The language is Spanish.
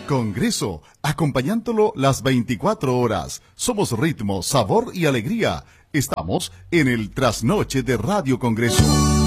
Congreso, acompañándolo las 24 horas. Somos ritmo, sabor y alegría. Estamos en el trasnoche de Radio Congreso.